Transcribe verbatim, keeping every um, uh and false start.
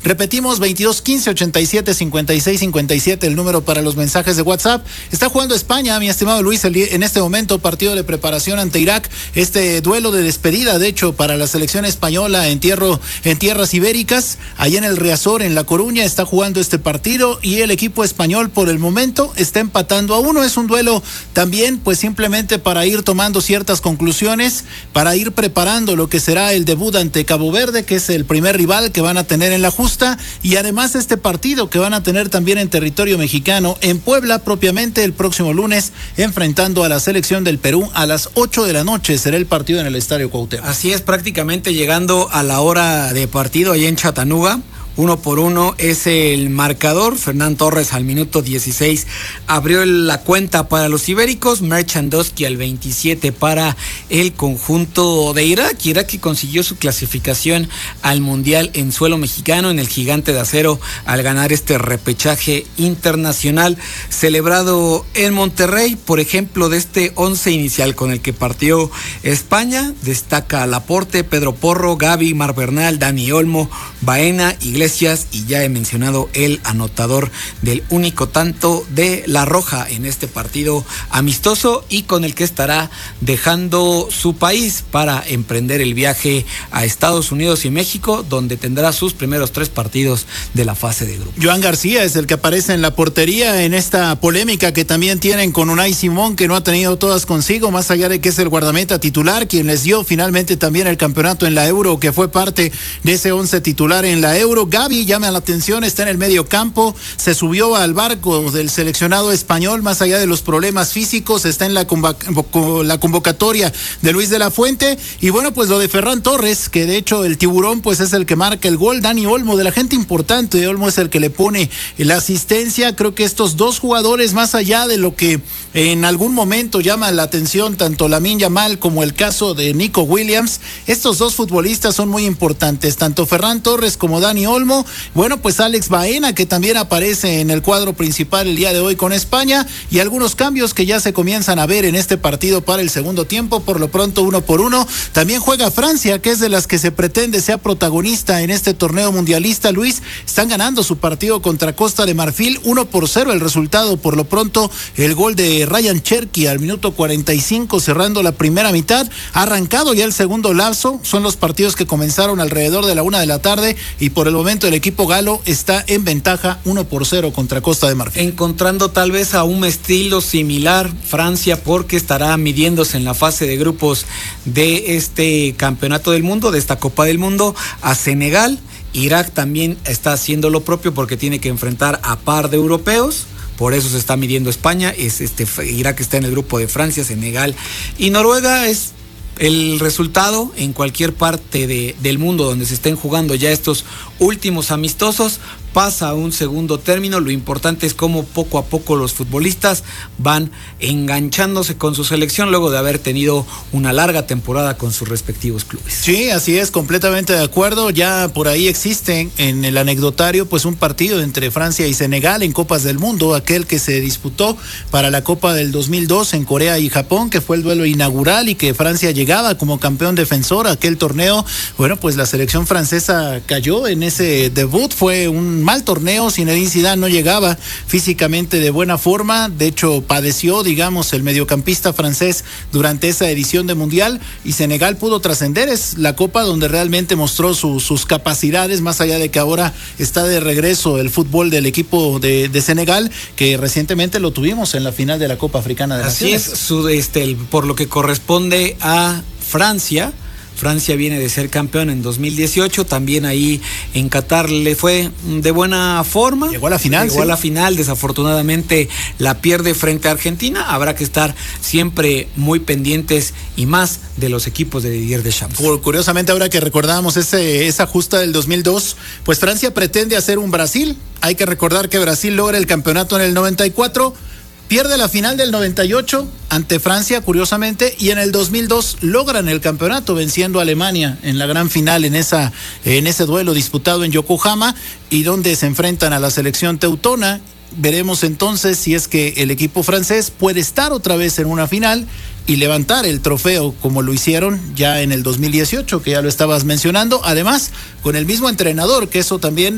Repetimos, veintidós quince ochenta y siete cincuenta y seis cincuenta y siete, el número para los mensajes de WhatsApp. Está jugando España, mi estimado Luis, en este momento, partido de preparación ante Irak, este duelo de despedida, de hecho, para la selección española en, tierro, en tierras ibéricas, allá en el Riazor, en La Coruña, está jugando este partido y el equipo español por el momento está empatando a uno. Es un duelo también, pues simplemente para ir tomando ciertas conclusiones, para ir preparando lo que será el debut ante Cabo Verde, que es el primer rival que van a tener en la justa, y además este partido que van a tener también en territorio mexicano, en Puebla, propiamente el próximo lunes, enfrentando a la selección del Perú a las ocho de la noche, será el partido en el Estadio Cuauhtémoc. Así es, prácticamente llegando a la hora de partido allá en Chattanooga. Uno por uno es el marcador. Fernán Torres al minuto dieciséis abrió la cuenta para los ibéricos. Merchandowski al veintisiete para el conjunto de Irak. Irak que consiguió su clasificación al Mundial en suelo mexicano, en el Gigante de Acero, al ganar este repechaje internacional celebrado en Monterrey. Por ejemplo, de este once inicial con el que partió España, destaca Laporte, Pedro Porro, Gavi, Mar Bernal, Dani Olmo, Baena, Iglesias, y ya he mencionado el anotador del único tanto de La Roja en este partido amistoso y con el que estará dejando su país para emprender el viaje a Estados Unidos y México, donde tendrá sus primeros tres partidos de la fase de grupo. Joan García es el que aparece en la portería en esta polémica que también tienen con Unai Simón, que no ha tenido todas consigo, más allá de que es el guardameta titular, quien les dio finalmente también el campeonato en la Euro, que fue parte de ese once titular en la Euro. Gavi llama la atención, está en el medio campo, se subió al barco del seleccionado español, más allá de los problemas físicos, está en la, convoc- la convocatoria de Luis de la Fuente. Y bueno, pues lo de Ferran Torres, que de hecho el tiburón pues es el que marca el gol. Dani Olmo, de la gente importante, Olmo es el que le pone la asistencia. Creo que estos dos jugadores, más allá de lo que en algún momento llama la atención, tanto Lamine Yamal como el caso de Nico Williams, estos dos futbolistas son muy importantes, tanto Ferran Torres como Dani Olmo. Bueno, pues Alex Baena, que también aparece en el cuadro principal el día de hoy con España, y algunos cambios que ya se comienzan a ver en este partido para el segundo tiempo. Por lo pronto, uno por uno. También juega Francia, que es de las que se pretende sea protagonista en este torneo mundialista. Luis, están ganando su partido contra Costa de Marfil, uno por cero el resultado. Por lo pronto, el gol de Ryan Cherki al minuto cuarenta y cinco, cerrando la primera mitad. Ha arrancado ya el segundo lapso. Son los partidos que comenzaron alrededor de la una de la tarde, y por el momento el equipo galo está en ventaja uno por cero contra Costa de Marfil. Encontrando tal vez a un estilo similar Francia, porque estará midiéndose en la fase de grupos de este campeonato del mundo, de esta Copa del Mundo, a Senegal. Irak también está haciendo lo propio porque tiene que enfrentar a par de europeos. Por eso se está midiendo España. Es este Irak está en el grupo de Francia, Senegal y Noruega. Es el resultado en cualquier parte de, del mundo donde se estén jugando ya estos últimos amistosos pasa a un segundo término. Lo importante es cómo poco a poco los futbolistas van enganchándose con su selección luego de haber tenido una larga temporada con sus respectivos clubes. Sí, así es, completamente de acuerdo. Ya por ahí existe en el anecdotario pues un partido entre Francia y Senegal en Copas del Mundo, aquel que se disputó para la Copa del dos mil dos en Corea y Japón, que fue el duelo inaugural y que Francia llegaba como campeón defensor a aquel torneo. Bueno, pues la selección francesa cayó en ese debut, fue un mal torneo. Zinedine Zidane no llegaba físicamente de buena forma, de hecho padeció, digamos, el mediocampista francés durante esa edición de Mundial, y Senegal pudo trascender. Es la copa donde realmente mostró su, sus capacidades, más allá de que ahora está de regreso el fútbol del equipo de, de Senegal, que recientemente lo tuvimos en la final de la Copa Africana de Así Naciones. es, su, este, el, por lo que corresponde a Francia. Francia viene de ser campeón en dos mil dieciocho, también ahí en Qatar le fue de buena forma. Llegó a la final. Llegó sí. a la final, desafortunadamente la pierde frente a Argentina. Habrá que estar siempre muy pendientes y más de los equipos de Didier Deschamps. Por, curiosamente, ahora que recordábamos ese, esa justa del dos mil dos, pues Francia pretende hacer un Brasil. Hay que recordar que Brasil logra el campeonato en el noventa y cuatro, pierde la final del noventa y ocho ante Francia, curiosamente, y en el dos mil dos logran el campeonato venciendo a Alemania en la gran final, en esa en ese duelo disputado en Yokohama, y donde se enfrentan a la selección teutona. Veremos entonces si es que el equipo francés puede estar otra vez en una final y levantar el trofeo como lo hicieron ya en el dos mil dieciocho, que ya lo estabas mencionando, además con el mismo entrenador, que eso también